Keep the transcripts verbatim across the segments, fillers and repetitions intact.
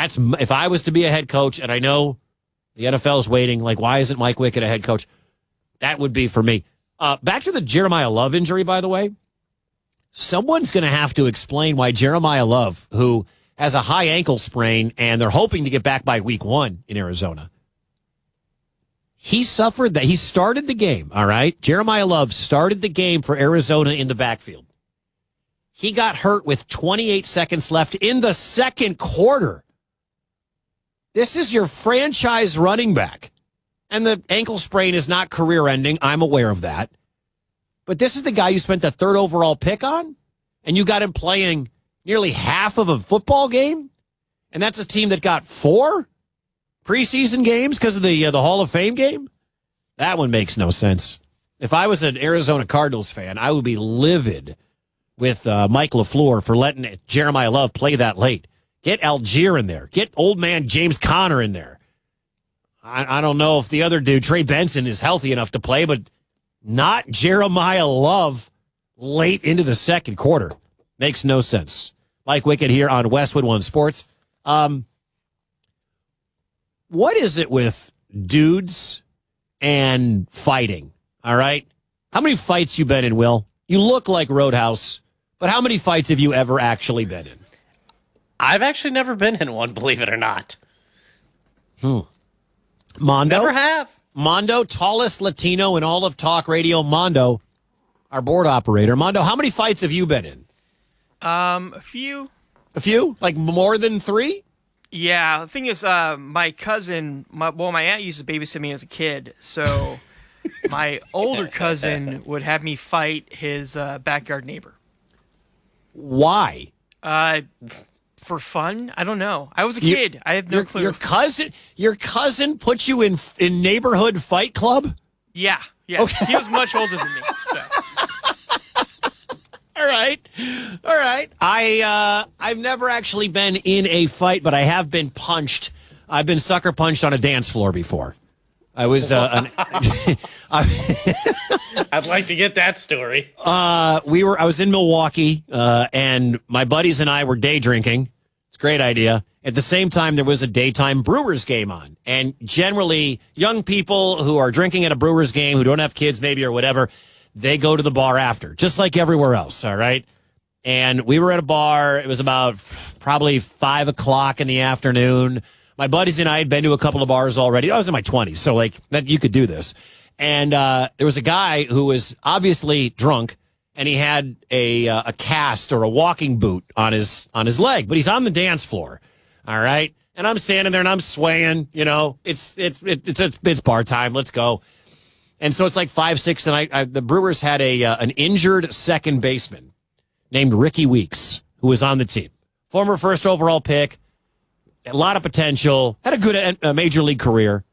that's if I was to be a head coach, and I know the N F L is waiting, like, why isn't Mike Wickett a head coach? That would be for me. Uh, back to the Jeremiah Love injury, by the way. Someone's going to have to explain why Jeremiah Love, who has a high ankle sprain, and they're hoping to get back by week one in Arizona, he suffered that. He started the game, all right? Jeremiah Love started the game for Arizona in the backfield. He got hurt with twenty-eight seconds left in the second quarter. This is your franchise running back. And the ankle sprain is not career-ending. I'm aware of that. But this is the guy you spent the third overall pick on? And you got him playing nearly half of a football game? And that's a team that got four preseason games because of the uh, the Hall of Fame game? That one makes no sense. If I was an Arizona Cardinals fan, I would be livid with uh, Mike LaFleur for letting Jeremiah Love play that late. Get Algier in there. Get old man James Conner in there. I, I don't know if the other dude, Trey Benson, is healthy enough to play, but not Jeremiah Love late into the second quarter. Makes no sense. Mike Wickett here on Westwood One Sports. Um, what is it with dudes and fighting? All right? How many fights you been in, Will? You look like Roadhouse, but how many fights have you ever actually been in? I've actually never been in one, believe it or not. Hmm. Mondo? Never have. Mondo, tallest Latino in all of talk radio. Mondo, our board operator. Mondo, how many fights have you been in? Um, a few. A few? Like more than three? Yeah. The thing is, uh, my cousin, my, well, my aunt used to babysit me as a kid, so my older cousin would have me fight his uh, backyard neighbor. Why? Uh, for fun? I don't know. I was a You- kid. I have no your, clue. Your cousin, your cousin put you in in neighborhood fight club? Yeah. Yeah. Okay. He was much older than me, so. All right. All right. I, uh, I've never actually been in a fight, but I have been punched. I've been sucker punched on a dance floor before. I was, uh, an, I'd like to get that story. uh, we were, I was in Milwaukee, uh, and my buddies and I were day drinking. It's a great idea. At the same time, there was a daytime Brewers game on. And generally, young people who are drinking at a Brewers game, who don't have kids maybe or whatever, they go to the bar after, just like everywhere else, all right? And we were at a bar. It was about f- probably five o'clock in the afternoon. My buddies and I had been to a couple of bars already. I was in my twenties, so like that you could do this. And uh, there was a guy who was obviously drunk, and he had a uh, a cast or a walking boot on his on his leg, but he's on the dance floor. All right, and I'm standing there and I'm swaying. You know, it's it's it, it's it's, it's bar time. Let's go. And so it's like five six, and I, I the Brewers had a uh, an injured second baseman named Ricky Weeks, who was on the team, former first overall pick. A lot of potential, had a good uh, major league career.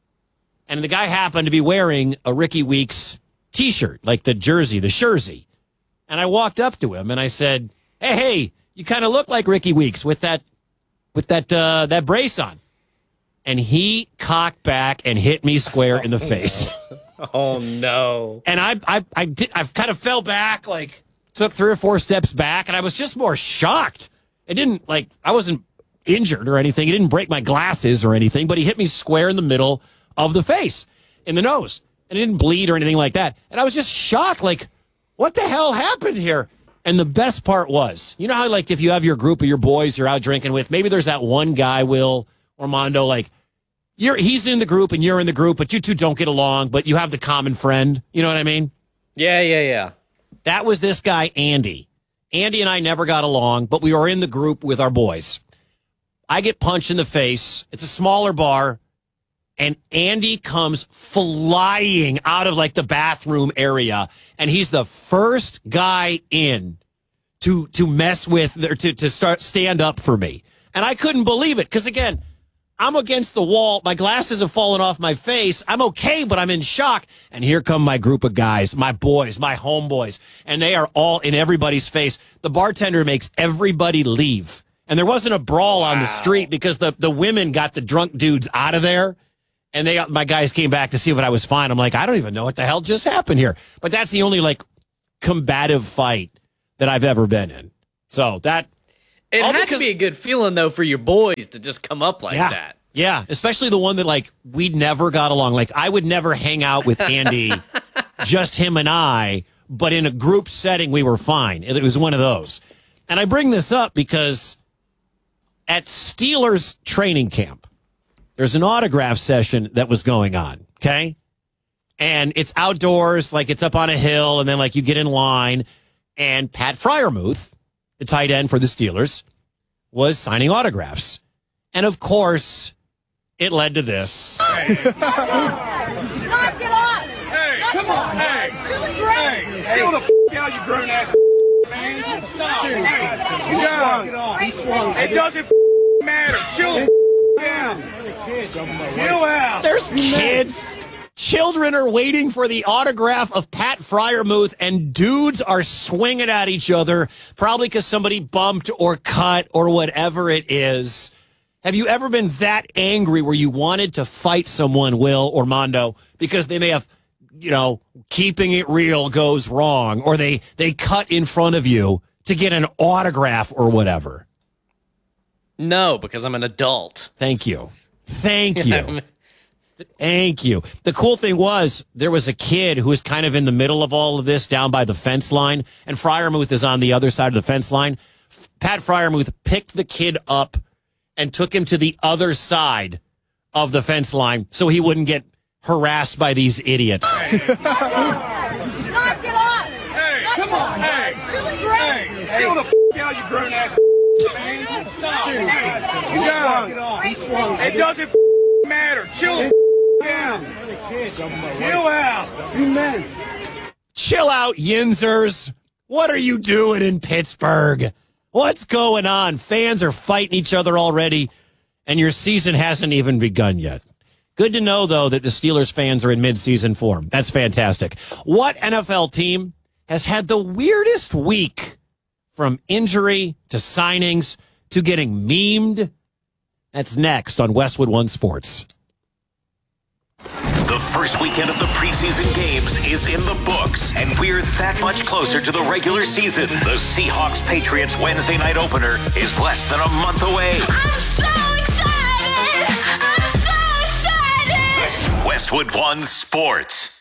And the guy happened to be wearing a Ricky Weeks T-shirt, like the jersey, the jersey. And I walked up to him and I said, hey, hey, you kind of look like Ricky Weeks with that with that uh, that brace on. And he cocked back and hit me square in the face. Oh, no. And I, I, I, did, I kind of fell back, like took three or four steps back, and I was just more shocked. It didn't, like, I wasn't injured or anything. He didn't break my glasses or anything, but he hit me square in the middle of the face, in the nose. And it didn't bleed or anything like that. And I was just shocked, like, what the hell happened here? And the best part was, you know how, like, if you have your group of your boys you're out drinking with, maybe there's that one guy, Will or Mondo, like, you're he's in the group and you're in the group, but you two don't get along, but you have the common friend. You know what I mean? Yeah, yeah, yeah. That was this guy, Andy. Andy and I never got along, but we were in the group with our boys. I get punched in the face. It's a smaller bar. And Andy comes flying out of like the bathroom area. And he's the first guy in to to mess with, or to, to start stand up for me. And I couldn't believe it. Because again, I'm against the wall. My glasses have fallen off my face. I'm okay, but I'm in shock. And here come my group of guys, my boys, my homeboys. And they are all in everybody's face. The bartender makes everybody leave. And there wasn't a brawl wow. on the street because the, the women got the drunk dudes out of there. And they, my guys came back to see if I was fine. I'm like, I don't even know what the hell just happened here. But that's the only like combative fight that I've ever been in. So that It All had because- to be a good feeling, though, for your boys to just come up like yeah. that. Yeah, especially the one that, like, we never got along. Like, I would never hang out with Andy, just him and I, but in a group setting, we were fine. It was one of those. And I bring this up because at Steelers training camp, there's an autograph session that was going on, okay? And it's outdoors, like it's up on a hill, and then, like, you get in line, and Pat Freiermuth, the tight end for the Steelers, was signing autographs. And, of course, it led to this. Knock it off! Hey, Knock come it on, off. hey, Really great. hey, chill the f out, you grown ass man. Stop. Hey, you got He swung. it. doesn't f matter. Chill the f out. Chill out. There's kids. Children are waiting for the autograph of Pat Freiermuth, and dudes are swinging at each other, probably because somebody bumped or cut or whatever it is. Have you ever been that angry where you wanted to fight someone, Will or Mondo, because they may have, you know, keeping it real goes wrong, or they, they cut in front of you to get an autograph or whatever? No, because I'm an adult. Thank you. Thank you. Thank you. The cool thing was there was a kid who was kind of in the middle of all of this down by the fence line, and Freiermuth is on the other side of the fence line. Pat Freiermuth picked the kid up and took him to the other side of the fence line so he wouldn't get harassed by these idiots. Knock it off! Hey, Knock come it on, off. hey, Really great. hey, chill the f out, you grown ass man. Stop. Hey, you got He swung. it. doesn't f matter. Chill the f out. Chill out. You men. Chill out, Yinzers. What are you doing in Pittsburgh? What's going on? Fans are fighting each other already, and your season hasn't even begun yet. Good to know, though, that the Steelers fans are in midseason form. That's fantastic. What N F L team has had the weirdest week, from injury to signings to getting memed? That's next on Westwood One Sports. The first weekend of the preseason games is in the books, and we're that much closer to the regular season. The Seahawks-Patriots Wednesday night opener is less than a month away. I'm so excited! I'm so excited! Westwood One Sports.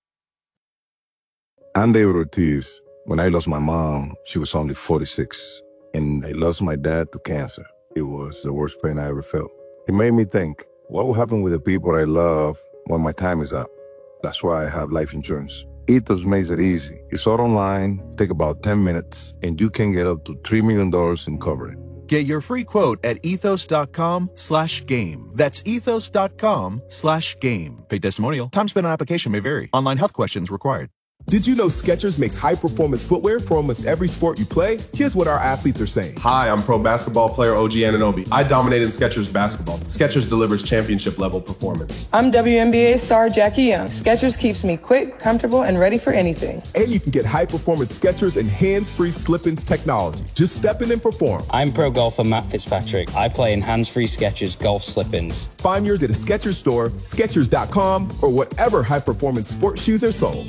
I'm David Ortiz. When I lost my mom, she was only forty-six, and I lost my dad to cancer. It was the worst pain I ever felt. It made me think, what will happen with the people I love when my time is up? That's why I have life insurance. Ethos makes it easy. It's all online, take about ten minutes, and you can get up to three million dollars in coverage. Get your free quote at ethos.com slash game. That's ethos.com slash game. Paid testimonial. Time spent on application may vary. Online health questions required. Did you know Skechers makes high-performance footwear for almost every sport you play? Here's what our athletes are saying. Hi, I'm pro basketball player O G Anunoby. I dominate in Skechers basketball. Skechers delivers championship-level performance. I'm W N B A star Jackie Young. Skechers keeps me quick, comfortable, and ready for anything. And you can get high-performance Skechers and hands-free slip-ins technology. Just step in and perform. I'm pro golfer Matt Fitzpatrick. I play in hands-free Skechers golf slip-ins. Find yours at a Skechers store, Skechers dot com, or whatever high-performance sports shoes are sold.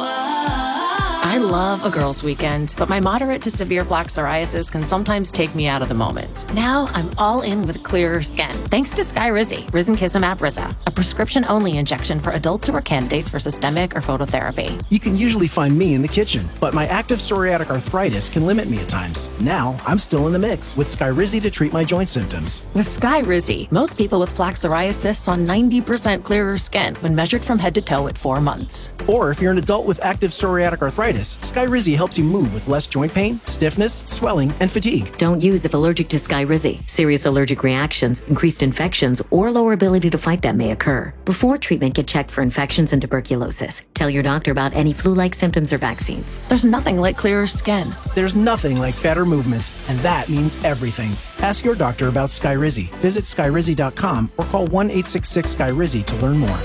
I love a girls' weekend, but my moderate to severe plaque psoriasis can sometimes take me out of the moment. Now I'm all in with clearer skin, thanks to Skyrizi, Risankizumab Riza, a prescription-only injection for adults who are candidates for systemic or phototherapy. You can usually find me in the kitchen, but my active psoriatic arthritis can limit me at times. Now I'm still in the mix with Skyrizi to treat my joint symptoms. With Skyrizi, most people with plaque psoriasis saw ninety percent clearer skin when measured from head to toe at four months. Or if you're an adult with active psoriatic arthritis, Skyrizi helps you move with less joint pain, stiffness, swelling, and fatigue. Don't use if allergic to Skyrizi. Serious allergic reactions, increased infections, or lower ability to fight them may occur. Before treatment, get checked for infections and tuberculosis. Tell your doctor about any flu-like symptoms or vaccines. There's nothing like clearer skin. There's nothing like better movement, and that means everything. Ask your doctor about Skyrizi. Visit Skyrizi dot com or call one eight six six Skyrizi to learn more.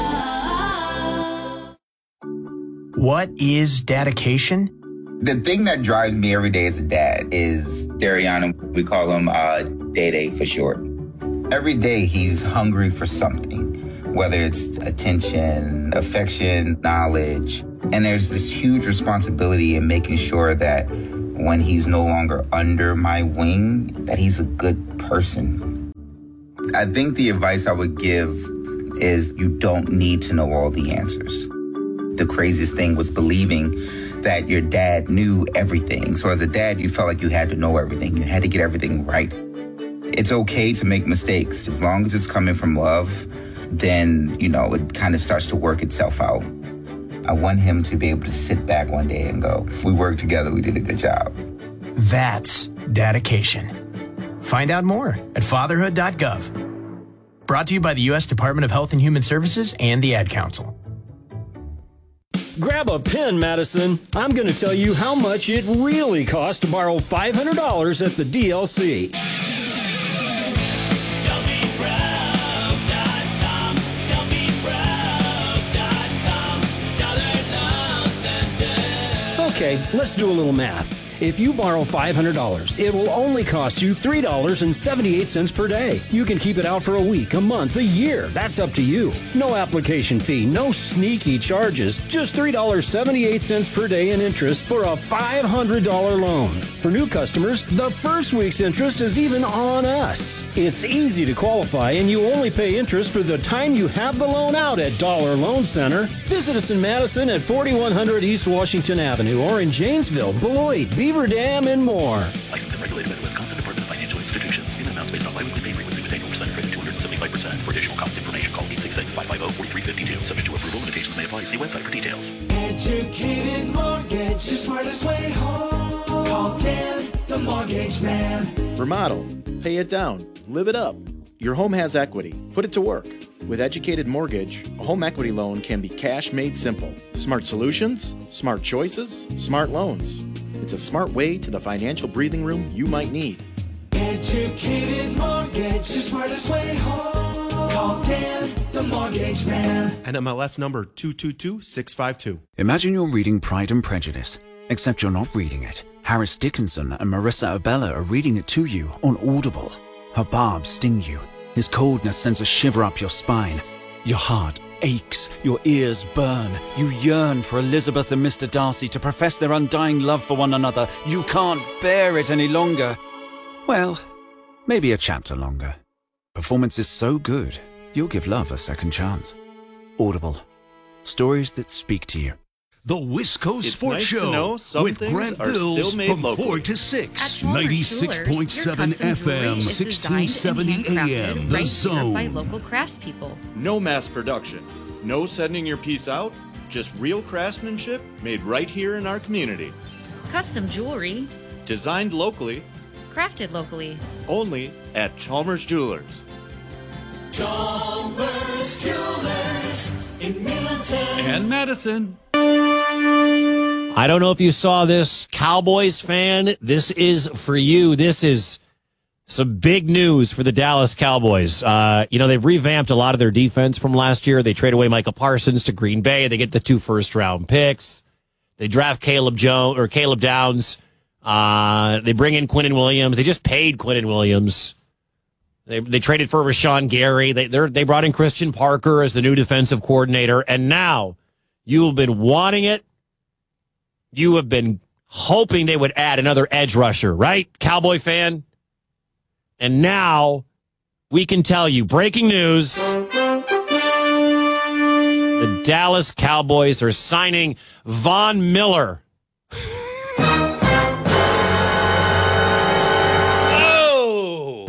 What is dedication? The thing that drives me every day as a dad is Darian. We call him uh, Day-Day for short. Every day he's hungry for something, whether it's attention, affection, knowledge. And there's this huge responsibility in making sure that when he's no longer under my wing, that he's a good person. I think the advice I would give is you don't need to know all the answers. The craziest thing was believing that your dad knew everything. So as a dad, you felt like you had to know everything. You had to get everything right. It's okay to make mistakes. As long as it's coming from love, then, you know, it kind of starts to work itself out. I want him to be able to sit back one day and go, we worked together, we did a good job. That's dedication. Find out more at fatherhood dot gov. Brought to you by the U S Department of Health and Human Services and the Ad Council. Grab a pen, Madison. I'm going to tell you how much it really costs to borrow five hundred dollars at the D L C. Okay, let's do a little math. If you borrow five hundred dollars, it will only cost you three dollars and seventy-eight cents per day. You can keep it out for a week, a month, a year. That's up to you. No application fee, no sneaky charges. Just three dollars and seventy-eight cents per day in interest for a five hundred dollars loan. For new customers, the first week's interest is even on us. It's easy to qualify, and you only pay interest for the time you have the loan out at Dollar Loan Center. Visit us in Madison at forty-one hundred East Washington Avenue or in Janesville, Beloit, Beaver Dam, and more. Licensed and regulated by the Wisconsin Department of Financial Institutions. Payment amounts based on biweekly pay frequency with annual percentage rate of two hundred seventy-five percent. For additional cost information, call eight six six, five five zero, four three five two. Subject to approval, limitations may apply. See website for details. Educated Mortgage, the smartest way home. Call Dan, the mortgage man. Remodel. Pay it down. Live it up. Your home has equity. Put it to work. With Educated Mortgage, a home equity loan can be cash made simple. Smart solutions, smart choices, smart loans. It's a smart way to the financial breathing room you might need. Educated Mortgage, the smartest way home. Call Dan, the mortgage man. N M L S number two two two six five two. Imagine you're reading Pride and Prejudice, except you're not reading it. Harris Dickinson and Marissa Abella are reading it to you on Audible. Her barbs sting you. His coldness sends a shiver up your spine. Your heart aches, your ears burn. You yearn for Elizabeth and Mister Darcy to profess their undying love for one another. You can't bear it any longer. Well, maybe a chapter longer. Performance is so good, you'll give love a second chance. Audible. Stories that speak to you. The Wisco It's Sports nice to Show know some with things Grant are Bills still made from locally. four to six. At Chalmers ninety-six point seven Jewelers, your F custom M, jewelry is sixteen seventy designed and A M. handcrafted The right Zone. here by local craftspeople. No mass production. No sending your piece out. Just real craftsmanship made right here in our community. Custom jewelry, Designed locally, crafted locally. only at Chalmers Jewelers. Chalmers Jewelers in Middleton and Madison. I don't know if you saw this, Cowboys fan. This is for you. This is some big news for the Dallas Cowboys. Uh, you know, they've revamped a lot of their defense from last year. They trade away Michael Parsons to Green Bay. They get the two first round picks. They draft Caleb Jones or Caleb Downs. Uh, they bring in Quinnen Williams. They just paid Quinnen Williams. They they traded for Rashawn Gary. They they brought in Christian Parker as the new defensive coordinator. And now you have been wanting it. You have been hoping they would add another edge rusher, right, Cowboy fan? And now we can tell you, breaking news, the Dallas Cowboys are signing Von Miller. Oh!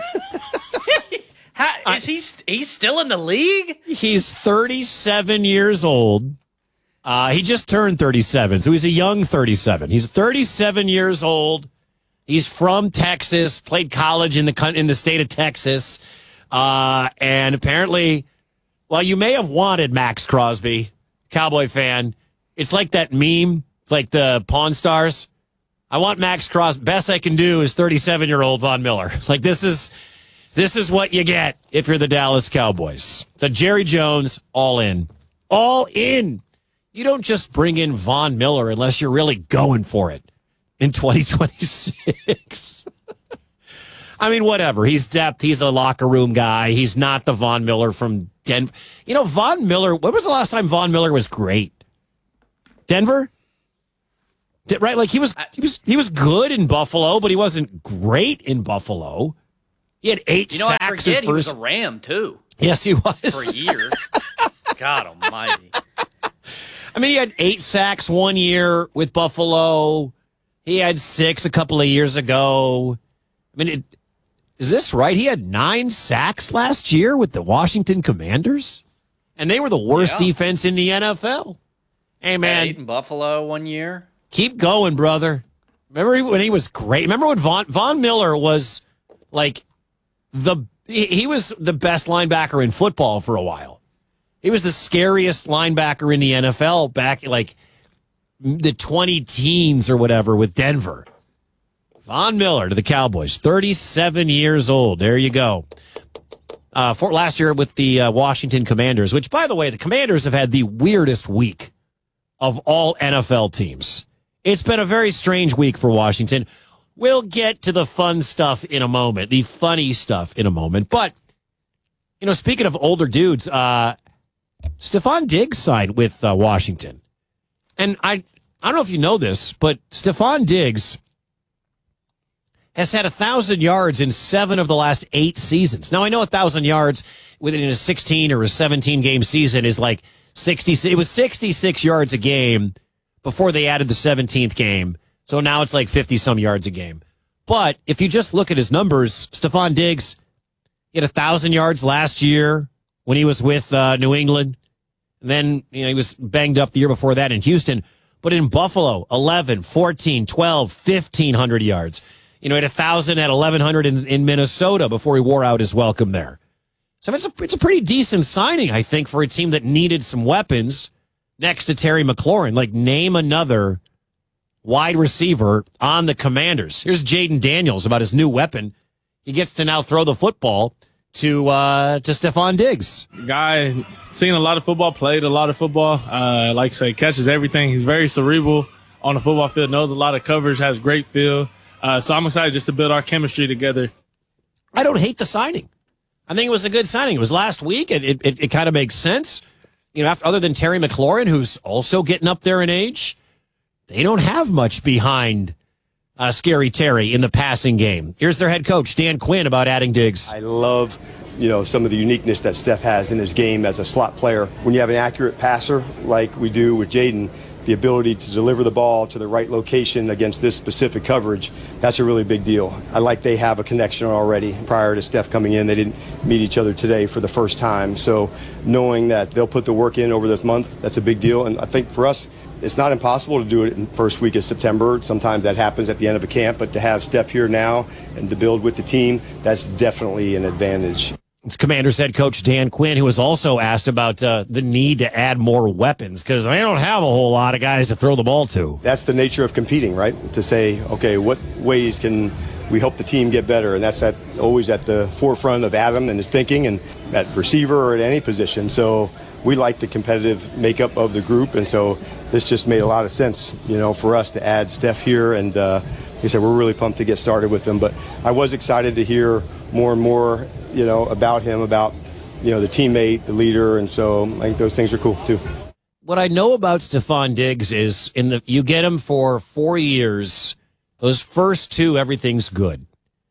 How, is he st- he's still in the league? He's thirty-seven years old. Uh, he just turned thirty-seven, so he's a young thirty-seven. He's thirty-seven years old. He's from Texas, played college in the in the state of Texas, uh, and apparently, well, you may have wanted Max Crosby, Cowboy fan. It's like that meme. It's like the Pawn Stars. I want Max Crosby. Best I can do is thirty-seven-year-old Von Miller. Like this is this is what you get if you're the Dallas Cowboys. So Jerry Jones, all in, all in. You don't just bring in Von Miller unless you're really going for it in twenty twenty-six. I mean, whatever. He's depth. He's a locker room guy. He's not the Von Miller from Denver. You know, Von Miller, when was the last time Von Miller was great? Denver? Right, like he was he was he was good in Buffalo, but he wasn't great in Buffalo. He had eight You know, I sacks. forget his he was first... a Ram, too. Yes, he was. For a year. God almighty. I mean, he had eight sacks one year with Buffalo. He had six a couple of years ago. I mean, it, is this right? He had nine sacks last year with the Washington Commanders, and they were the worst Yeah. defense in the N F L. Hey, man. Eight in Buffalo one year. Keep going, brother. Remember when he was great? Remember when Von, Von Miller was like the he, he was the best linebacker in football for a while. He was the scariest linebacker in the N F L back like the twenty teens or whatever with Denver. Von Miller to the Cowboys, thirty-seven years old. There you go. Uh, for last year with the uh, Washington Commanders, which, by the way, the Commanders have had the weirdest week of all N F L teams. It's been a very strange week for Washington. We'll get to the fun stuff in a moment, the funny stuff in a moment. But, you know, speaking of older dudes, uh, Stephon Diggs signed with uh, Washington. And I, I don't know if you know this, but Stephon Diggs has had one thousand yards in seven of the last eight seasons. Now, I know one thousand yards within a sixteen or a seventeen-game season is like sixty. It was sixty-six yards a game before they added the seventeenth game. So now it's like fifty-some yards a game. But if you just look at his numbers, Stephon Diggs he had one thousand yards last year when he was with uh, New England. And then you know, he was banged up the year before that in Houston. But in Buffalo, eleven, fourteen, twelve, fifteen hundred yards. You know, he had one thousand at eleven hundred in, in Minnesota before he wore out his welcome there. So it's a, it's a pretty decent signing, I think, for a team that needed some weapons next to Terry McLaurin. Like, name another wide receiver on the Commanders. Here's Jaden Daniels about his new weapon. He gets to now throw the football to uh, to Stephon Diggs. Guy, seen a lot of football, played a lot of football. Uh, like I say, catches everything. He's very cerebral on the football field, knows a lot of coverage, has great feel. Uh, so I'm excited just to build our chemistry together. I don't hate the signing. I think it was a good signing. It was last week, and it, it, it kind of makes sense. You know, after, other than Terry McLaurin, who's also getting up there in age, they don't have much behind uh, Scary Terry in the passing game. Here's their head coach, Dan Quinn, about adding Diggs. I love, you know, some of the uniqueness that Steph has in his game as a slot player. When you have an accurate passer like we do with Jaden, the ability to deliver the ball to the right location against this specific coverage, that's a really big deal. I like they have a connection already. Prior to Steph coming in, they didn't meet each other today for the first time. So knowing that they'll put the work in over this month, that's a big deal. And I think for us, it's not impossible to do it in the first week of September. Sometimes that happens at the end of a camp, but to have Steph here now and to build with the team, that's definitely an advantage. It's Commanders head coach Dan Quinn, who was also asked about uh, the need to add more weapons because they don't have a whole lot of guys to throw the ball to. That's the nature of competing, right? To say, okay, what ways can we help the team get better? And that's at, always at the forefront of Adam and his thinking, and at receiver or at any position. So we like the competitive makeup of the group, and so this just made a lot of sense, you know, for us to add Steph here. And uh, like I said, we're really pumped to get started with them. But I was excited to hear more and more, you know, about him, about, you know, the teammate, the leader, and so I think those things are cool too. What I know about Stephon Diggs is in the you get him for four years. Those first two, everything's good.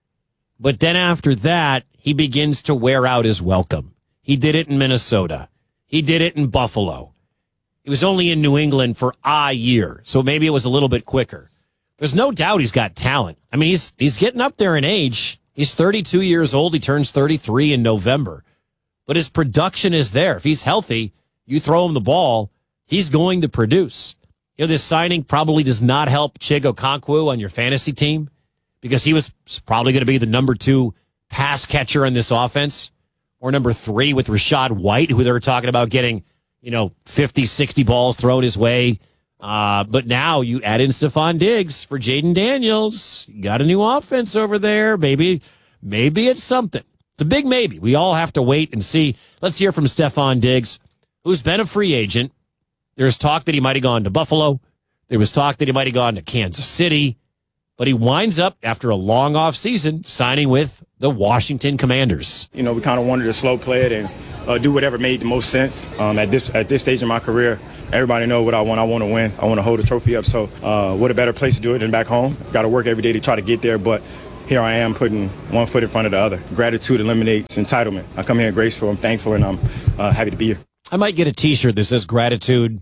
But then after that, he begins to wear out his welcome. He did it in Minnesota. He did it in Buffalo. He was only in New England for a year, so maybe it was a little bit quicker. There's no doubt he's got talent. I mean, he's he's getting up there in age. He's thirty-two years old. He turns thirty-three in November. But his production is there. If he's healthy, you throw him the ball, he's going to produce. You know, this signing probably does not help Chig Okonkwo on your fantasy team because he was probably going to be the number two pass catcher in this offense, or number three with Rashad White, who they were talking about getting, you know, fifty, sixty balls thrown his way. Uh, but now you add in Stephon Diggs for Jaden Daniels. You got a new offense over there, baby. Maybe it's something. It's a big maybe. We all have to wait and see. Let's hear from Stephon Diggs, who's been a free agent. There's talk that he might have gone to Buffalo. There was talk that he might have gone to Kansas City. But he winds up, after a long offseason, signing with the Washington Commanders. You know, we kind of wanted to slow play it and uh, do whatever made the most sense. Um, at this at this stage in my career, everybody know what I want. I want to win. I want to hold a trophy up. So uh, what a better place to do it than back home. Got to work every day to try to get there, but here I am putting one foot in front of the other. Gratitude eliminates entitlement. I come here graceful, I'm thankful, and I'm uh, happy to be here. I might get a T-shirt that says gratitude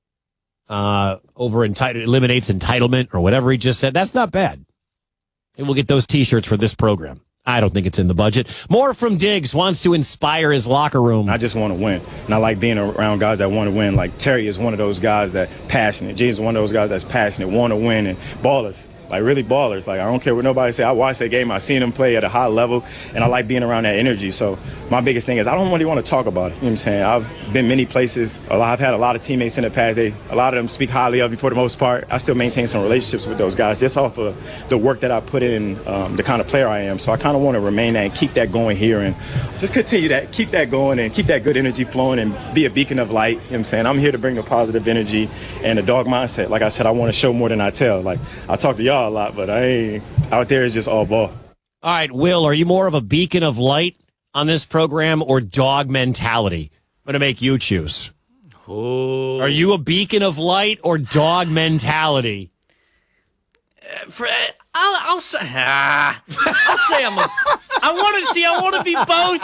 uh, over entitled eliminates entitlement or whatever he just said. That's not bad. And we'll get those T-shirts for this program. I don't think it's in the budget. More from Diggs. Wants to inspire his locker room. I just want to win, and I like being around guys that want to win. Like Terry is one of those guys that passionate. James is one of those guys that's passionate, want to win, and ballers. Like, really ballers. Like, I don't care what nobody say. I watched that game. I seen them play at a high level, and I like being around that energy. So my biggest thing is I don't really want to talk about it. You know what I'm saying? I've been many places. I've had a lot of teammates in the past. They, a lot of them speak highly of me for the most part. I still maintain some relationships with those guys just off of the work that I put in, um, the kind of player I am. So I kind of want to remain that and keep that going here and just continue that, keep that going and keep that good energy flowing and be a beacon of light. You know what I'm saying? I'm here to bring the positive energy and a dog mindset. Like I said, I want to show more than I tell. Like, I talk to y'all a lot, but I ain't out there. Is just all ball. All right, Will, are you more of a beacon of light on this program or dog mentality? I'm going to make you choose. Ooh. Are you a beacon of light or dog mentality? Uh, for, uh, I'll, I'll say. Ah, I'll say I'm a. I want to see. I want to be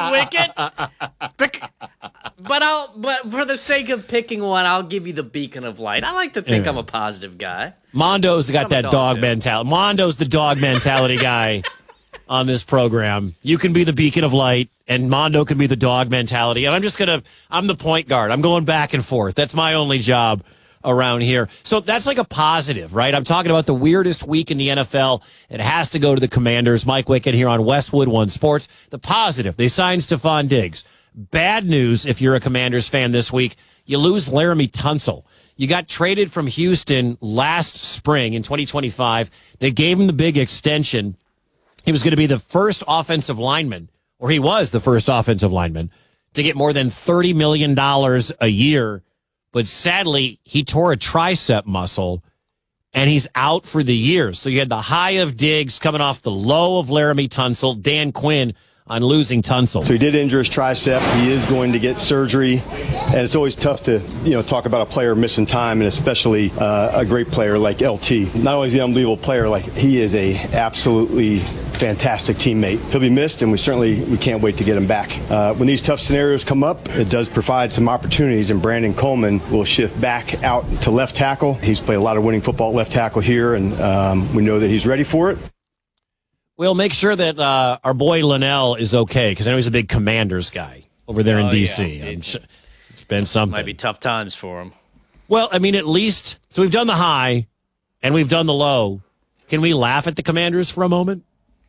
both, Wicket. But I'll. But for the sake of picking one, I'll give you the beacon of light. I like to think Yeah. I'm a positive guy. Mondo's got I'm a that dog, dog dude. mentality. Mondo's the dog mentality guy on this program. You can be the beacon of light, and Mondo can be the dog mentality. And I'm just going to, I'm the point guard. I'm going back and forth. That's my only job around here. So that's like a positive, right? I'm talking about the weirdest week in the N F L. It has to go to the Commanders. Mike Wickett here on Westwood One Sports. The positive, they signed Stephon Diggs. Bad news if you're a Commanders fan this week, you lose Laramie Tunsil. You got traded from Houston last spring in twenty twenty-five. They gave him the big extension. He was going to be the first offensive lineman, or he was the first offensive lineman, to get more than thirty million dollars a year. But sadly, he tore a tricep muscle, and he's out for the year. So you had the high of Diggs coming off the low of Laramie Tunsil, Dan Quinn on losing Tunsil. So he did injure his tricep. He is going to get surgery, and it's always tough to, you know, talk about a player missing time, and especially uh, a great player like L T. Not only is he an unbelievable player, like he is a absolutely fantastic teammate. He'll be missed, and we certainly we can't wait to get him back. Uh, when these tough scenarios come up, it does provide some opportunities, and Brandon Coleman will shift back out to left tackle. He's played a lot of winning football at left tackle here, and um, we know that he's ready for it. We'll make sure that uh, our boy Linnell is okay, because I know he's a big Commanders guy over there in Oh, D C. yeah. I'm sure it's been something. Might be tough times for him. Well, I mean, at least, so we've done the high and we've done the low. Can we laugh at the Commanders for a moment?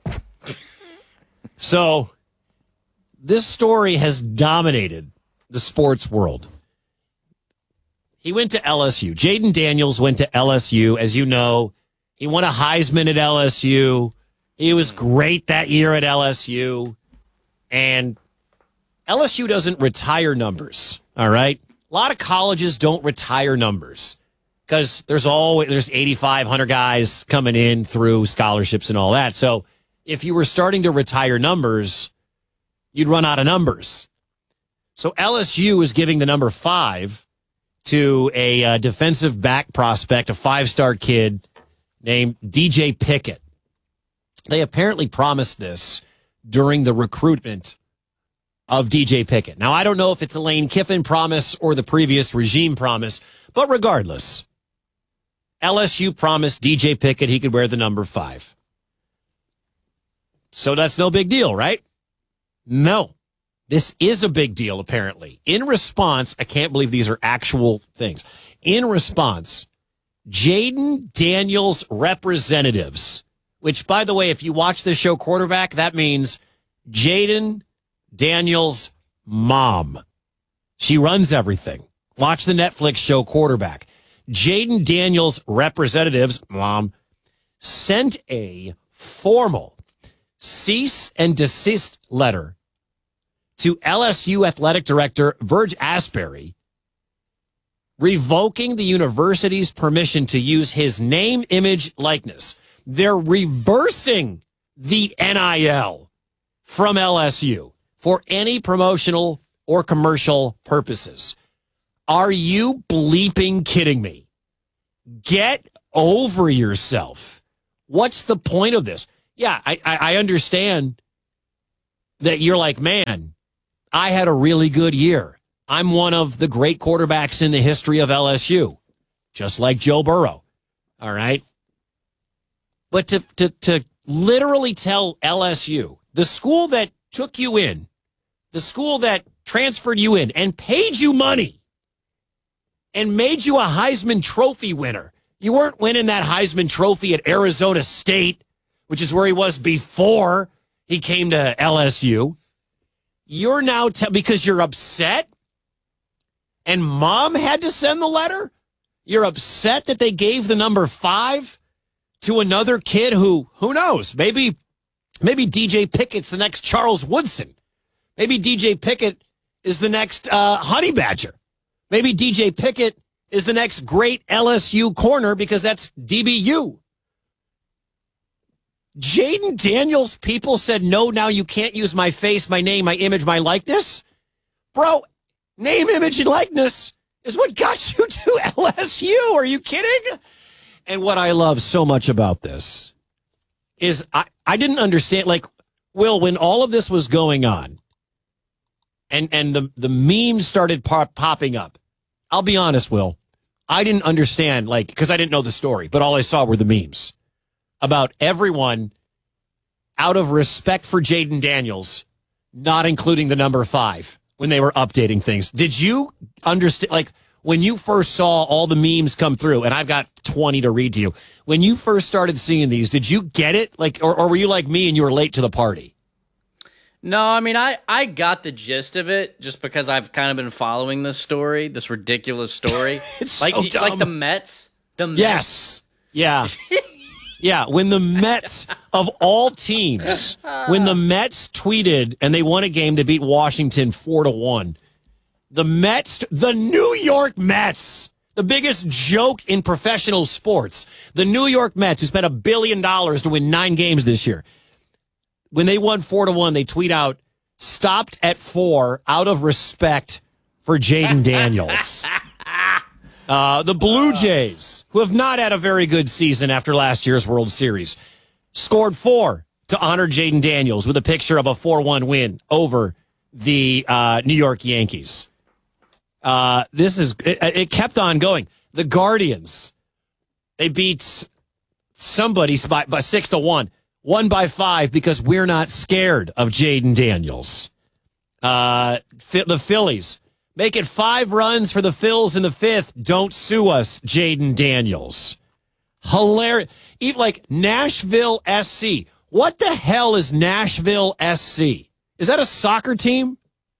So, this story has dominated the sports world. He went to L S U. Jaden Daniels went to L S U. As you know, he won a Heisman at L S U. He was great that year at L S U. And L S U doesn't retire numbers, all right? A lot of colleges don't retire numbers because there's always there's eighty-five hundred guys coming in through scholarships and all that. So if you were starting to retire numbers, you'd run out of numbers. So L S U is giving the number five to a uh, defensive back prospect, a five-star kid named D J Pickett. They apparently promised this during the recruitment of D J Pickett. Now, I don't know if it's a Lane Kiffin promise or the previous regime promise, but regardless, L S U promised D J Pickett he could wear the number five. So that's no big deal, right? No. This is a big deal, apparently. In response, I can't believe these are actual things. In response, Jaden Daniels representatives, which, by the way, if you watch this show Quarterback, that means Jaden Daniels' mom. She runs everything. Watch the Netflix show Quarterback. Jaden Daniels' representatives, mom, sent a formal cease and desist letter to L S U athletic director Verge Asbury, revoking the university's permission to use his name, image, likeness. They're reversing the N I L from L S U for any promotional or commercial purposes. Are you bleeping kidding me? Get over yourself. What's the point of this? Yeah, I, I, I understand that you're like, man, I had a really good year. I'm one of the great quarterbacks in the history of L S U, just like Joe Burrow. All right. But to, to, to literally tell L S U, the school that took you in, the school that transferred you in and paid you money and made you a Heisman Trophy winner. You weren't winning that Heisman Trophy at Arizona State, which is where he was before he came to L S U. You're now, te- because you're upset and mom had to send the letter, you're upset that they gave the number five to another kid who, who knows, maybe, maybe D J Pickett's the next Charles Woodson. Maybe D J Pickett is the next uh, Honey Badger. Maybe D J Pickett is the next great L S U corner because that's D B U. Jayden Daniels, people said, no, now you can't use my face, my name, my image, my likeness. Bro, name, image, and likeness is what got you to L S U. Are you kidding? And what I love so much about this is I, I didn't understand, like, Will, when all of this was going on and, and the, the memes started pop, popping up, I'll be honest, Will, I didn't understand, like, because I didn't know the story, but all I saw were the memes about everyone, out of respect for Jayden Daniels, not including the number five when they were updating things. Did you understand, like, when you first saw all the memes come through, and I've got twenty to read to you, when you first started seeing these, did you get it? Like, or, or were you like me and you were late to the party? No, I mean, I, I got the gist of it just because I've kind of been following this story, this ridiculous story. It's like, so the, dumb. like the Mets. The Mets. Yes. Yeah. Yeah, when the Mets, of all teams, when the Mets tweeted and they won a game, they beat Washington four to one. The Mets, the New York Mets, the biggest joke in professional sports, the New York Mets, who spent a billion dollars to win nine games this year. When they won four to one, they tweet out, stopped at four out of respect for Jayden Daniels. Uh, the Blue Jays, who have not had a very good season after last year's World Series, scored four to honor Jayden Daniels with a picture of a four one win over the uh, New York Yankees. Uh, this is it, it kept on going. The Guardians, they beat somebody by, by six to one, won by five because we're not scared of Jayden Daniels. Uh, the Phillies. Make it five runs for the Phils in the fifth. Don't sue us, Jayden Daniels. Hilarious. Even like Nashville S C. What the hell is Nashville S C? Is that a soccer team?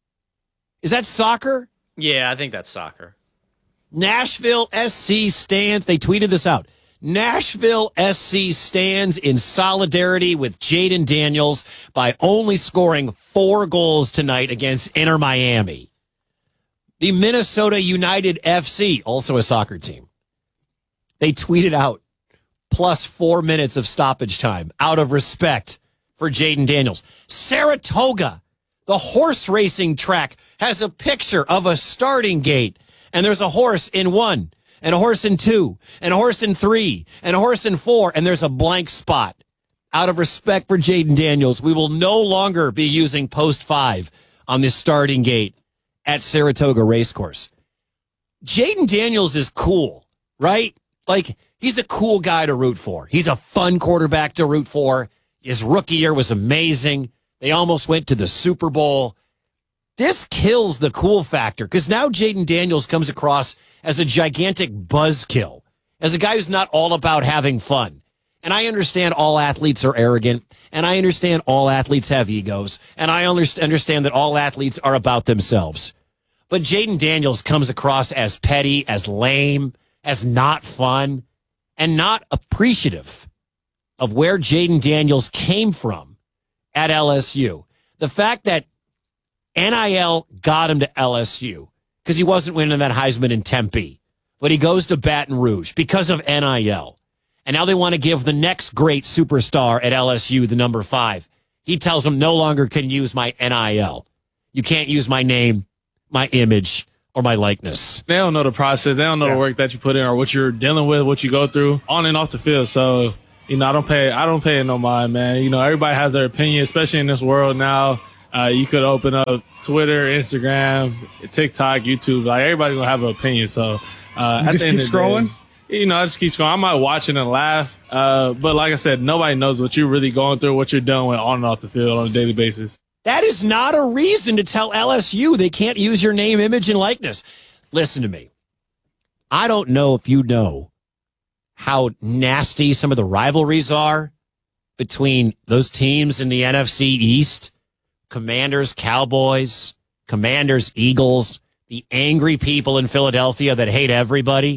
Is that soccer? Yeah, I think that's soccer. Nashville S C stands. They tweeted this out. Nashville S C stands in solidarity with Jayden Daniels by only scoring four goals tonight against Inter Miami. The Minnesota United F C, also a soccer team, they tweeted out plus four minutes of stoppage time out of respect for Jayden Daniels. Saratoga, the horse racing track, has a picture of a starting gate, and there's a horse in one, and a horse in two, and a horse in three, and a horse in four, and there's a blank spot. Out of respect for Jayden Daniels, we will no longer be using post five on this starting gate at Saratoga Racecourse. Jayden Daniels is cool, right? Like, he's a cool guy to root for. He's a fun quarterback to root for. His rookie year was amazing. They almost went to the Super Bowl. This kills the cool factor because now Jayden Daniels comes across as a gigantic buzzkill, as a guy who's not all about having fun. And I understand all athletes are arrogant, and I understand all athletes have egos, and I understand that all athletes are about themselves. But Jayden Daniels comes across as petty, as lame, as not fun, and not appreciative of where Jayden Daniels came from at L S U. The fact that N I L got him to L S U because he wasn't winning that Heisman in Tempe, but he goes to Baton Rouge because of N I L. And now they want to give the next great superstar at L S U the number five. He tells them no longer can use my N I L. You can't use my name, my image or my likeness. They don't know the process. They don't know Yeah. the work that you put in or what you're dealing with, what you go through on and off the field. So, you know, I don't pay, I don't pay it no mind, man. You know, everybody has their opinion, especially in this world now. Uh, you could open up Twitter, Instagram, TikTok, YouTube. Like, everybody's going to have an opinion. So, uh, You at just the end keep of the scrolling? Day, you know, I just keep scrolling. I might watch it and laugh. Uh, but like I said, nobody knows what you're really going through, what you're dealing with on and off the field on a daily basis. That is not a reason to tell L S U they can't use your name, image, and likeness. Listen to me. I don't know if you know how nasty some of the rivalries are between those teams in the N F C East. Commanders, Cowboys, Commanders, Eagles, the angry people in Philadelphia that hate everybody.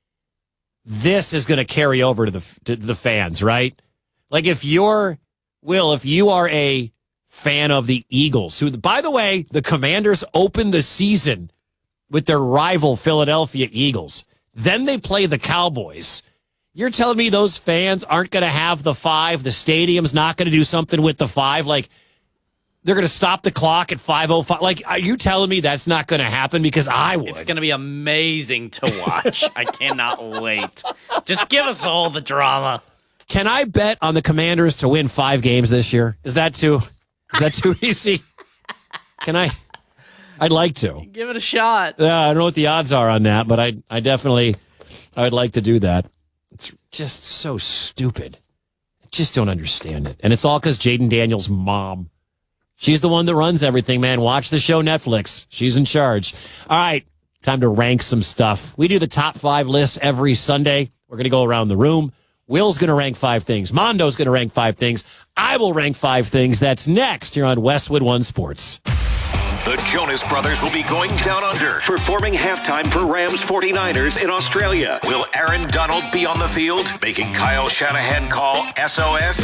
This is going to carry over to the to the fans, right? Like if you're, Will, if you are a fan of the Eagles, who, by the way, the Commanders opened the season with their rival Philadelphia Eagles. Then they play the Cowboys. You're telling me those fans aren't going to have the five? The stadium's not going to do something with the five? Like, they're going to stop the clock at five oh five? Like, are you telling me that's not going to happen? Because I would. It's going to be amazing to watch. I cannot wait. Just give us all the drama. Can I bet on the Commanders to win five games this year? Is that too, is that too easy? Can I? I'd like to. Give it a shot. Yeah, I don't know what the odds are on that, but I, I definitely, I would like to do that. It's just so stupid. I just don't understand it. And it's all because Jaden Daniels' mom. She's the one that runs everything, man. Watch the show Netflix. She's in charge. All right, time to rank some stuff. We do the top five lists every Sunday. We're going to go around the room. Will's going to rank five things. Mondo's going to rank five things. I will rank five things. That's next here on Westwood One Sports. The Jonas Brothers will be going down under, performing halftime for Rams forty-niners in Australia. Will Aaron Donald be on the field, making Kyle Shanahan call S O S?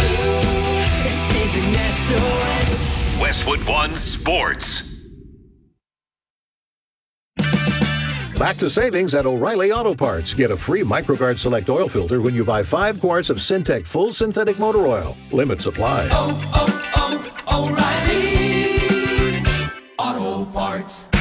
This is an S O S. Westwood One Sports. Back to savings at O'Reilly Auto Parts. Get a free MicroGuard Select oil filter when you buy five quarts of Syntec Full Synthetic Motor Oil. Limit supply. Oh, oh, oh, O'Reilly Auto Parts.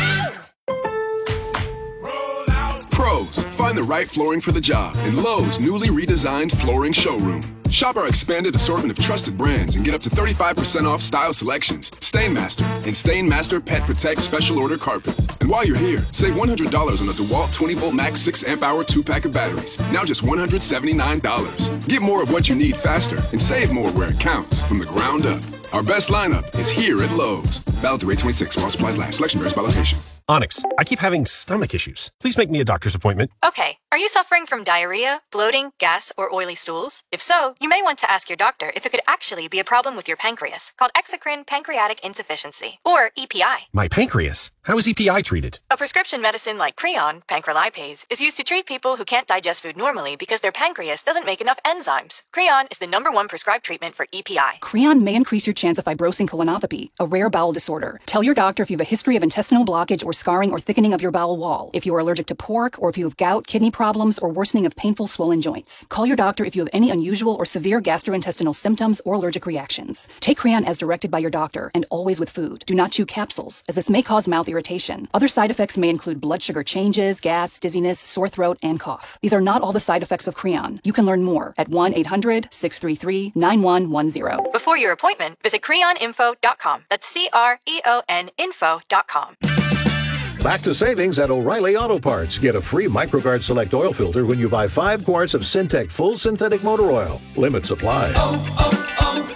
Pros, find the right flooring for the job in Lowe's newly redesigned flooring showroom. Shop our expanded assortment of trusted brands and get up to thirty-five percent off style selections, Stainmaster, and Stainmaster Pet Protect Special Order Carpet. And while you're here, save one hundred dollars on the DeWalt twenty volt Max six amp hour two pack of batteries, now just one hundred seventy-nine dollars. Get more of what you need faster and save more where it counts from the ground up. Our best lineup is here at Lowe's. Valid through eight twenty-six while supplies last. Selection varies by location. Onyx, I keep having stomach issues. Please make me a doctor's appointment. Okay, are you suffering from diarrhea, bloating, gas, or oily stools? If so, you may want to ask your doctor if it could actually be a problem with your pancreas, called exocrine pancreatic insufficiency, or E P I. My pancreas? How is E P I treated? A prescription medicine like Creon, pancrelipase, is used to treat people who can't digest food normally because their pancreas doesn't make enough enzymes. Creon is the number one prescribed treatment for E P I. Creon may increase your chance of fibrosing colonopathy, a rare bowel disorder. Tell your doctor if you have a history of intestinal blockage or scarring or thickening of your bowel wall, if you are allergic to pork, or if you have gout, kidney problems, or worsening of painful swollen joints. Call your doctor if you have any unusual or severe gastrointestinal symptoms or allergic reactions. Take Creon as directed by your doctor, and always with food. Do not chew capsules, as this may cause mouth irritation. Other side effects may include blood sugar changes, gas, dizziness, sore throat, and cough. These are not all the side effects of Creon. You can learn more at one eight hundred six three three nine one one zero. Before your appointment, visit creon info dot com. That's C R E O N info dot com. Back to savings at O'Reilly Auto Parts. Get a free MicroGuard Select oil filter when you buy five quarts of Syntec Full Synthetic Motor Oil. Limit supply. Oh,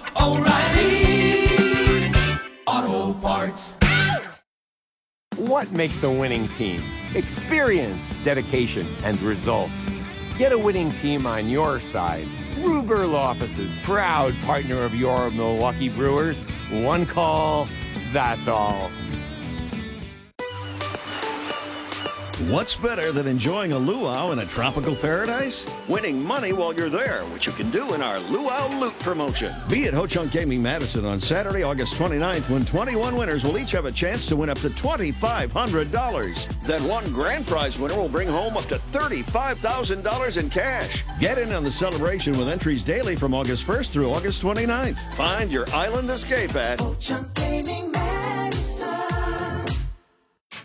oh, oh, O'Reilly Auto Parts. What makes a winning team? Experience, dedication, and results. Get a winning team on your side. Ruber Law Office's proud partner of your Milwaukee Brewers. One call, that's all. What's better than enjoying a luau in a tropical paradise? Winning money while you're there, which you can do in our Luau Loot promotion. Be at Ho Chunk Gaming Madison on Saturday, August twenty-ninth, when twenty-one winners will each have a chance to win up to twenty-five hundred dollars. Then one grand prize winner will bring home up to thirty-five thousand dollars in cash. Get in on the celebration with entries daily from August first through August twenty-ninth. Find your island escape at Ho Chunk Gaming Madison.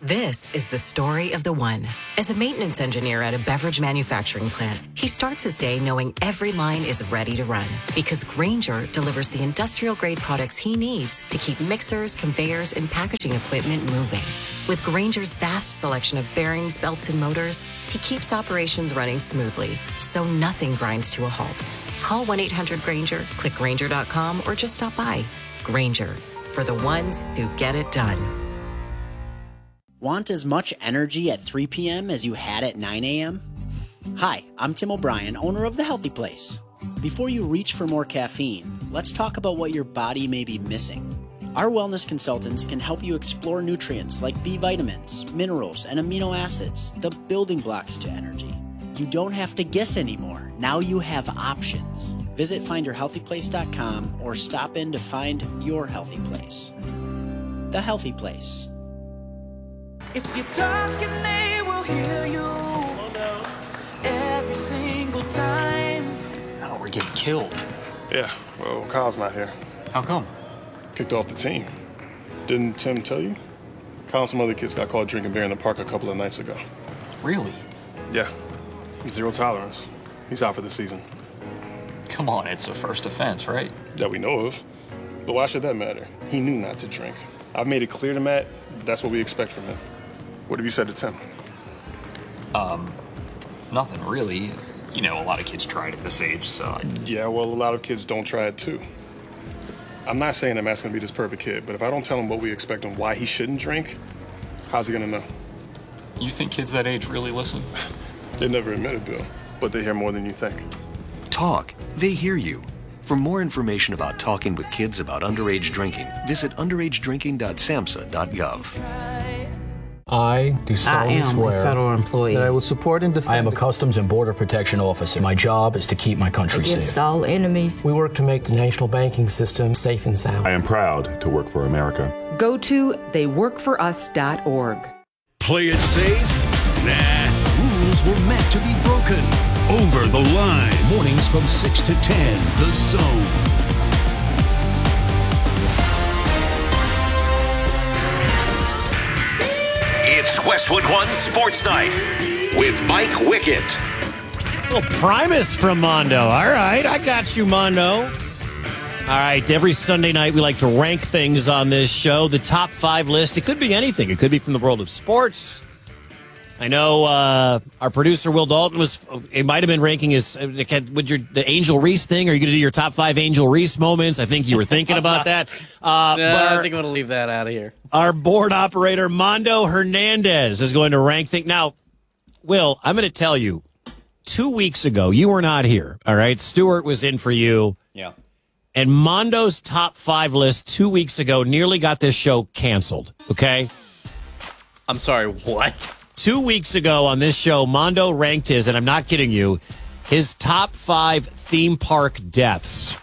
This is the story of the one. As a maintenance engineer at a beverage manufacturing plant, he starts his day knowing every line is ready to run because Grainger delivers the industrial-grade products he needs to keep mixers, conveyors, and packaging equipment moving. With Grainger's vast selection of bearings, belts, and motors, he keeps operations running smoothly, so nothing grinds to a halt. Call one eight hundred Grainger, click Grainger dot com, or just stop by. Grainger, for the ones who get it done. Want as much energy at three p.m. as you had at nine a.m.? Hi, I'm Tim O'Brien, owner of The Healthy Place. Before you reach for more caffeine, let's talk about what your body may be missing. Our wellness consultants can help you explore nutrients like B vitamins, minerals, and amino acids, the building blocks to energy. You don't have to guess anymore. Now you have options. Visit find your healthy place dot com or stop in to find your healthy place. The Healthy Place. If you're talking, they will hear you every single time. Oh, we're getting killed. Yeah, well, Kyle's not here. How come? Kicked off the team. Didn't Tim tell you? Kyle and some other kids got caught drinking beer in the park a couple of nights ago. Really? Yeah. Zero tolerance. He's out for the season. Come on, it's a first offense, right? That we know of. But why should that matter? He knew not to drink. I've made it clear to Matt that's what we expect from him. What have you said to Tim? Um, nothing really. You know, a lot of kids try it at this age, so... I... Yeah, well, a lot of kids don't try it, too. I'm not saying that Matt's gonna be this perfect kid, but if I don't tell him what we expect and why he shouldn't drink, how's he gonna know? You think kids that age really listen? They never admit it, Bill, but they hear more than you think. Talk. They hear you. For more information about talking with kids about underage drinking, visit underage drinking dot samhsa dot gov. I do solemnly I am swear a federal employee that I will support and defend. I am a Customs and Border Protection officer. My job is to keep my country against safe. all enemies. We work to make the national banking system safe and sound. I am proud to work for America. Go to they work for us dot org. Play it safe? Nah. Rules were meant to be broken. Over the line. Mornings from six to ten. The Zone. It's Westwood One Sports Night with Mike Wickett. Well, Primus from Mondo. All right, I got you, Mondo. All right, every Sunday night we like to rank things on this show. The top five list. It could be anything. It could be from the world of sports. I know uh, our producer, Will Dalton, was. It might have been ranking his. Would your the Angel Reese thing? Are you going to do your top five Angel Reese moments? I think you were thinking about that. Uh, no, but our, I think I'm going to leave that out of here. Our board operator, Mondo Hernandez, is going to rank things. Now, Will, I'm going to tell you, two weeks ago, you were not here, all right? Stuart was in for you. Yeah. And Mondo's top five list two weeks ago nearly got this show canceled, okay? I'm sorry, what? Two weeks ago on this show, Mondo ranked his, and I'm not kidding you, his top five theme park deaths.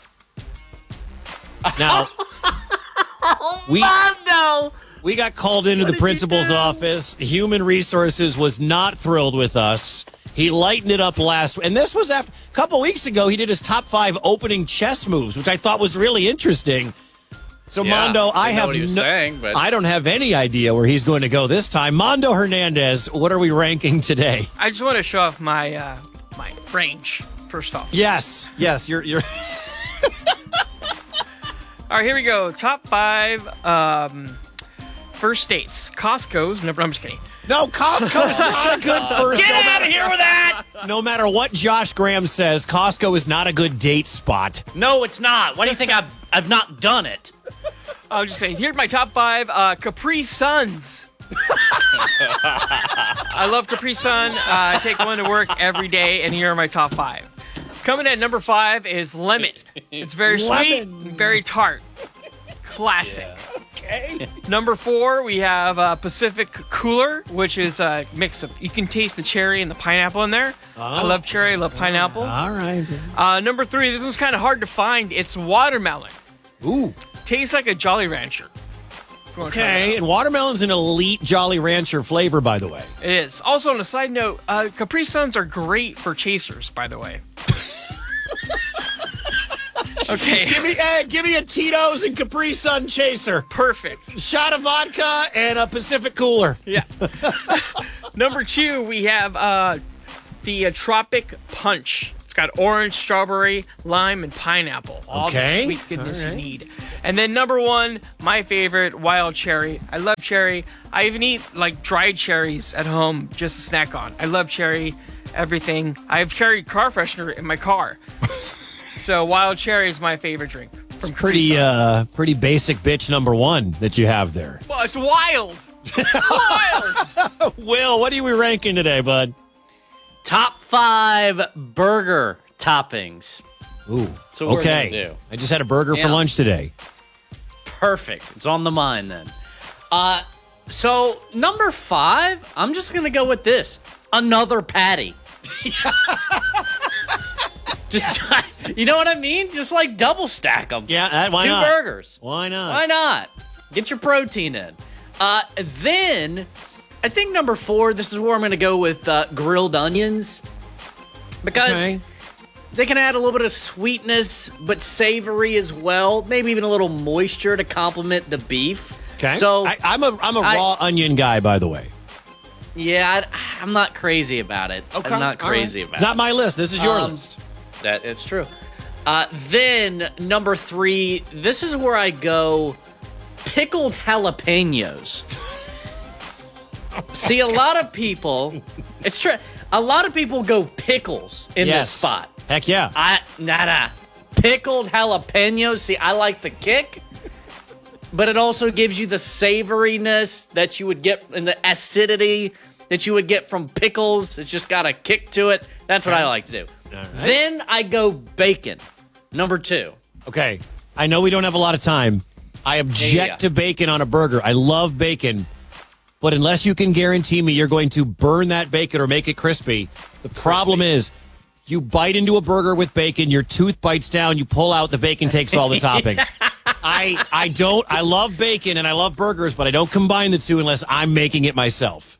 Now, we, Mondo! we got called into What the principal's office. Human Resources was not thrilled with us. He lightened it up last, and this was after a couple weeks ago. He did his top five opening chess moves, which I thought was really interesting. So Yeah, Mondo, I didn't know have what he was no, saying, but- I don't have any idea where he's going to go this time. Mondo Hernandez, what are we ranking today? I just want to show off my uh, my range first off. Yes, yes, you're you're. All right, here we go. Top five um, first dates. Costco's number. I'm just kidding. No, Costco's not a good first. Get no out matter- of here with that! No matter what Josh Graham says, Costco is not a good date spot. No, it's not. Why do you think I've I've not done it? I'm just kidding. Here's my top five. Uh, Capri Suns. I love Capri Sun. Uh, I take one to work every day, and here are my top five. Coming at number five is lemon. It's very sweet and very tart. Classic. Okay. Number four, we have uh, Pacific Cooler, which is a mix of, you can taste the cherry and the pineapple in there. Oh. I love cherry, I love pineapple. All right. Uh, number three, this one's kind of hard to find. It's watermelon. Ooh. Tastes like a Jolly Rancher. Okay, and watermelon's an elite Jolly Rancher flavor, by the way. It is. Also, on a side note, uh, Capri Suns are great for chasers, by the way. Okay. Give me, hey, give me a Tito's and Capri Sun chaser. Perfect. Shot of vodka and a Pacific cooler. Yeah. Number two, we have uh, the uh, Tropic Punch. It's got orange, strawberry, lime, and pineapple. All Okay. the sweet goodness All right. you need. And then number one, my favorite, wild cherry. I love cherry. I even eat like dried cherries at home just to snack on. I love cherry, everything. I have cherry car freshener in my car. So wild cherry is my favorite drink. It's pretty, uh, pretty basic bitch number one that you have there. Well, it's wild. wild. Will, what are we ranking today, bud? Top five burger toppings. Ooh, So what we're okay. gonna do. I just had a burger Yeah. for lunch today. Perfect. It's on the mind then. Uh, so number five, I'm just gonna go with this. Another patty. Just, you know what I mean? Just like double stack them. Yeah, that, why Two not? burgers. Why not? Why not? Get your protein in. Uh, then, I think number four, this is where I'm going to go with uh, grilled onions. Because Okay. they can add a little bit of sweetness, but savory as well. Maybe even a little moisture to complement the beef. Okay. So, I, I'm a I'm a I- raw onion guy, by the way. yeah, I, I'm not crazy about it. Okay. I'm not All crazy right. about It's it. not my list. This is your Um, list. That it's true. Uh, then number three, this is where I go pickled jalapenos. See, a lot of people, it's true. A lot of people go pickles in Yes. this spot. Heck yeah. I nada pickled jalapenos. See, I like the kick, but it also gives you the savoriness that you would get and the acidity that you would get from pickles. It's just got a kick to it. That's what I like to do. Then I go bacon, number two. Okay. I know we don't have a lot of time. I object Yeah. to bacon on a burger. I love bacon. But unless you can guarantee me you're going to burn that bacon or make it crispy, the problem is you bite into a burger with bacon, your tooth bites down, you pull out, the bacon takes all the toppings. I I don't I love bacon and I love burgers, but I don't combine the two unless I'm making it myself.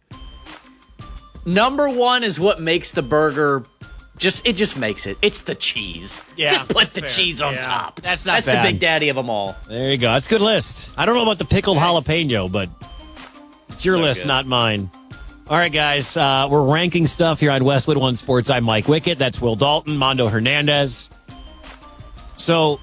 Number one is what makes the burger. Just it just makes it. It's the cheese. Yeah, just put that's the fair. cheese on Yeah, top. that's not That's bad. the big daddy of them all. There you go. That's a good list. I don't know about the pickled jalapeno, but it's your So list, good. not mine. All right, guys. Uh, we're ranking stuff here on Westwood One Sports. I'm Mike Wickett. That's Will Dalton, Mondo Hernandez. So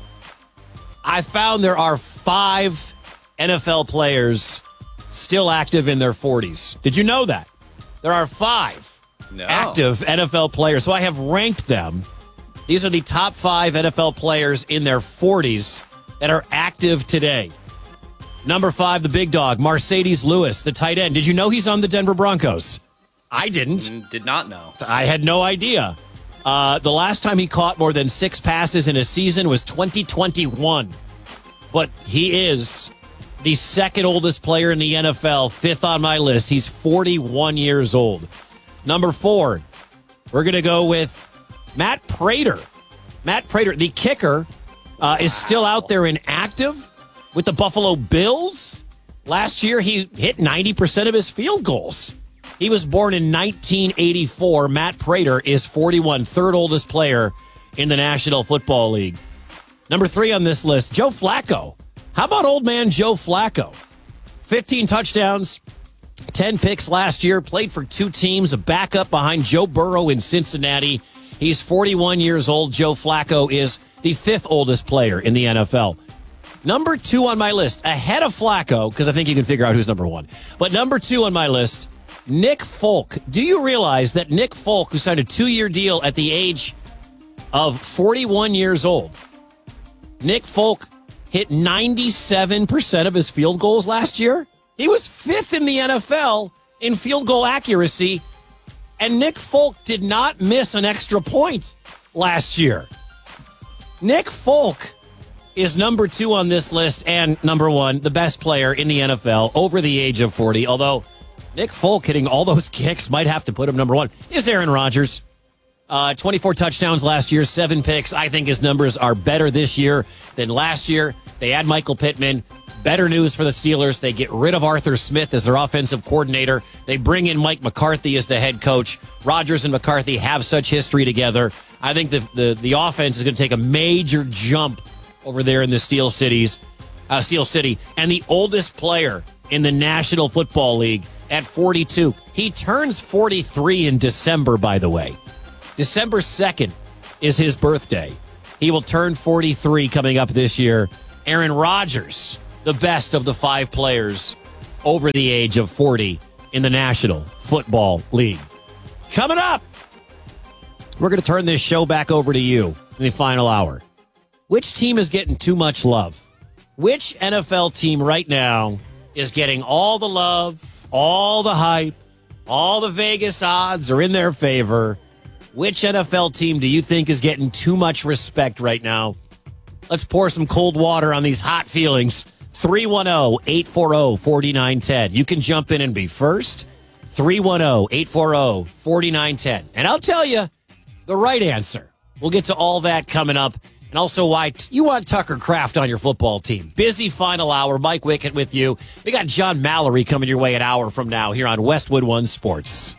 I found there are five N F L players still active in their forties. Did you know that? There are five No. active N F L players. So I have ranked them. These are the top five N F L players in their forties that are active today. Number five, the big dog, Mercedes Lewis, the tight end. Did you know he's on the Denver Broncos? I didn't. Mm, Did not know. I had no idea. Uh, the last time he caught more than six passes in a season was twenty twenty-one. But he is the second oldest player in the N F L, fifth on my list. He's forty-one years old. Number four, we're going to go with Matt Prater. Matt Prater, the kicker, uh, is still out there and active with the Buffalo Bills. Last year, he hit ninety percent of his field goals. He was born in nineteen eighty-four. Matt Prater is forty-one, third oldest player in the National Football League. Number three on this list, Joe Flacco. How about old man Joe Flacco? fifteen touchdowns, ten picks last year, played for two teams, a backup behind Joe Burrow in Cincinnati. He's forty-one years old. Joe Flacco is the fifth oldest player in the N F L. Number two on my list, ahead of Flacco, because I think you can figure out who's number one. But number two on my list, Nick Folk. Do you realize that Nick Folk, who signed a two-year deal at the age of forty-one years old, Nick Folk hit ninety-seven percent of his field goals last year? He was fifth in the N F L in field goal accuracy, and Nick Folk did not miss an extra point last year. Nick Folk is number two on this list and number one, the best player in the N F L over the age of forty, although Nick Folk hitting all those kicks might have to put him number one, is Aaron Rodgers. Uh, twenty-four touchdowns last year, seven picks. I think his numbers are better this year than last year. They add Michael Pittman. Better news for the Steelers. They get rid of Arthur Smith as their offensive coordinator. They bring in Mike McCarthy as the head coach. Rodgers and McCarthy have such history together. I think the the, the offense is going to take a major jump over there in the Steel Cities, uh, Steel City, and the oldest player in the National Football League at forty-two. He turns forty-three in December, by the way. December second is his birthday. He will turn forty-three coming up this year. Aaron Rodgers, the best of the five players over the age of forty in the National Football League. Coming up, we're going to turn this show back over to you in the final hour. Which team is getting too much love? Which N F L team right now is getting all the love, all the hype, all the Vegas odds are in their favor? Which N F L team do you think is getting too much respect right now? Let's pour some cold water on these hot feelings. three one zero, eight four zero, four nine one zero. You can jump in and be first. three one zero, eight four zero, four nine one zero. And I'll tell you the right answer. We'll get to all that coming up. And also why t- you want Tucker Kraft on your football team. Busy final hour. Mike Wickett with you. We got John Mallory coming your way an hour from now here on Westwood One Sports.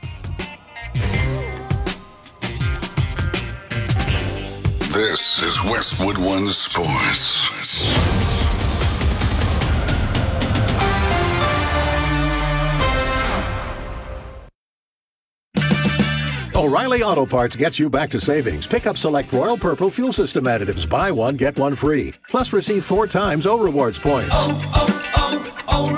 This is Westwood One Sports. O'Reilly Auto Parts gets you back to savings. Pick up select Royal Purple fuel system additives. Buy one, get one free. Plus, receive four times O Rewards points. Oh,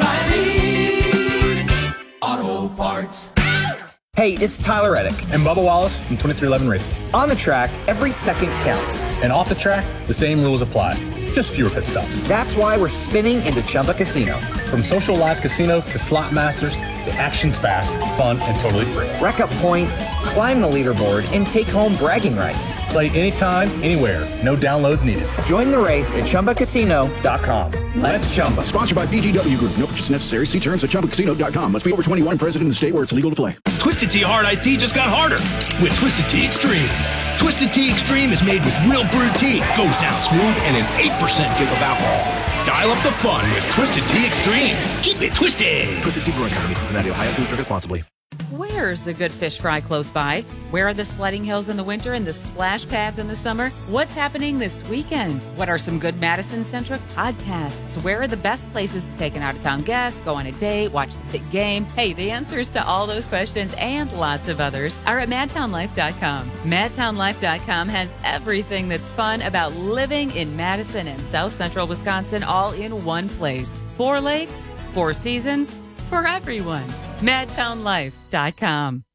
oh, oh, O'Reilly Auto Parts. Hey, it's Tyler Reddick and Bubba Wallace from twenty-three eleven Racing. On the track, every second counts. And off the track, the same rules apply. Just fewer pit stops. That's why we're spinning into Chumba Casino. From social live casino to slot masters, the action's fast, fun, and totally free. Rack up points, climb the leaderboard, and take home bragging rights. Play anytime, anywhere. No downloads needed. Join the race at Chumba Casino dot com. Let's Chumba. Sponsored by B G W Group. No purchase necessary. See terms at Chumba Casino dot com. Must be over twenty-one, present in the state where it's legal to play. Twisted Tea Hard Iced Tea just got harder with Twisted Tea Extreme. Twisted Tea Extreme is made with real brewed tea, goes down smooth, and an eight percent give of alcohol. Dial up the fun with Twisted Tea Extreme. Keep it twisted. Twisted Tea Brewing Company, Cincinnati, Ohio. Please drink responsibly. Where's the good fish fry close by? Where are the sledding hills in the winter and the splash pads in the summer? What's happening this weekend? What are some good Madison-centric podcasts? Where are the best places to take an out-of-town guest, go on a date, watch the big game? Hey, the answers to all those questions and lots of others are at madtown life dot com. madtown life dot com has everything that's fun about living in Madison and South Central Wisconsin all in one place. Four lakes, four seasons, for everyone. madtown life dot com.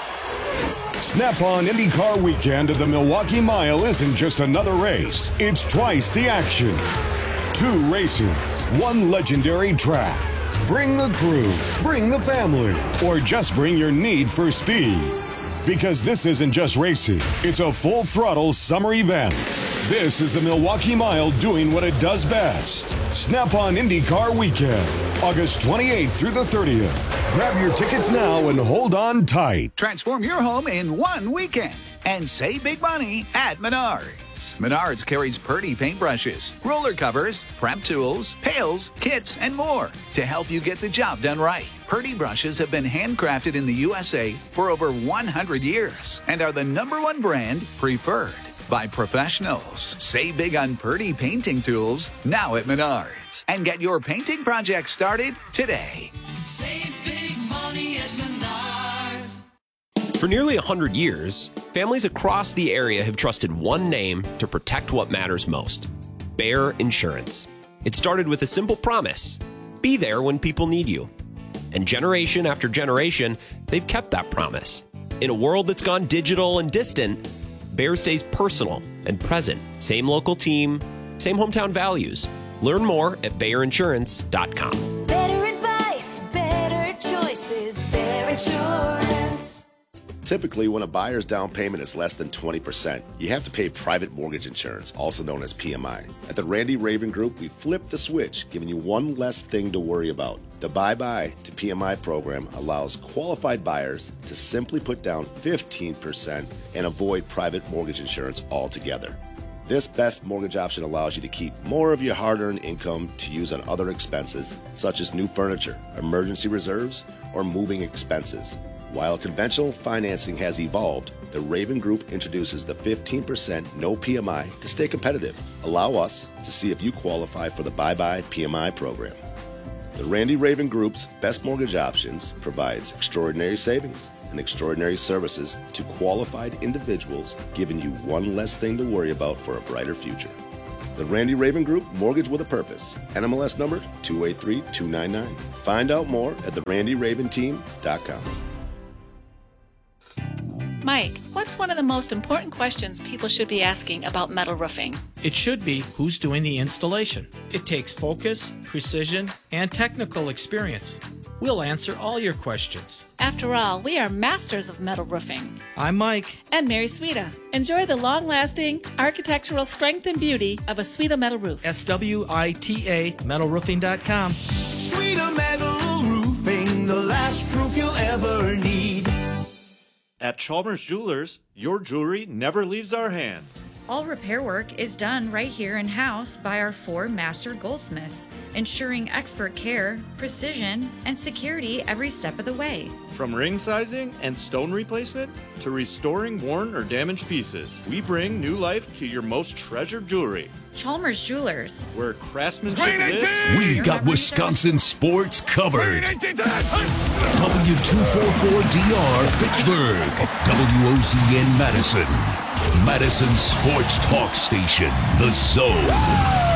Snap-on IndyCar weekend at the Milwaukee Mile isn't just another race. It's twice the action. Two races, one legendary track. Bring the crew, bring the family, or just bring your need for speed. Because this isn't just racing, it's a full-throttle summer event. This is the Milwaukee Mile doing what it does best. Snap-on IndyCar weekend, August twenty-eighth through the thirtieth. Grab your tickets now and hold on tight. Transform your home in one weekend and save big money at Menards. Menards carries Purdy paintbrushes, roller covers, prep tools, pails, kits, and more to help you get the job done right. Purdy brushes have been handcrafted in the U S A for over one hundred years and are the number one brand preferred by professionals. Save big on Purdy painting tools now at Menards and get your painting project started today. Save big money at Menards. For nearly one hundred years, families across the area have trusted one name to protect what matters most: Bayer Insurance. It started with a simple promise: be there when people need you. And generation after generation, they've kept that promise. In a world that's gone digital and distant, Bayer stays personal and present. Same local team, same hometown values. Learn more at bayer insurance dot com. Better advice, better choices, Bayer Insurance. Typically, when a buyer's down payment is less than twenty percent, you have to pay private mortgage insurance, also known as P M I. At the Randy Raven Group, we flipped the switch, giving you one less thing to worry about. The Bye Bye to P M I program allows qualified buyers to simply put down fifteen percent and avoid private mortgage insurance altogether. This best mortgage option allows you to keep more of your hard-earned income to use on other expenses, such as new furniture, emergency reserves, or moving expenses. While conventional financing has evolved, the Raven Group introduces the fifteen percent no P M I to stay competitive. Allow us to see if you qualify for the Bye Bye P M I program. The Randy Raven Group's best mortgage options provides extraordinary savings and extraordinary services to qualified individuals, giving you one less thing to worry about for a brighter future. The Randy Raven Group, Mortgage with a Purpose. N M L S number two eight three two nine nine. Find out more at the randy raven team dot com. Mike, what's one of the most important questions people should be asking about metal roofing? It should be who's doing the installation. It takes focus, precision, and technical experience. We'll answer all your questions. After all, we are masters of metal roofing. I'm Mike. And Mary Swita. Enjoy the long-lasting architectural strength and beauty of a Swita metal roof. S W I T A metal roofing dot com. Swita Metal Roofing, the last roof you'll ever need. At Chalmers Jewelers, your jewelry never leaves our hands. All repair work is done right here in-house by our four master goldsmiths, ensuring expert care, precision, and security every step of the way. From ring sizing and stone replacement to restoring worn or damaged pieces, we bring new life to your most treasured jewelry. Chalmers Jewelers, where craftsmanship lives. We've got Wisconsin sports covered. W two forty-four D R Fitchburg, W O Z N Madison, Madison Sports Talk Station, The Zone.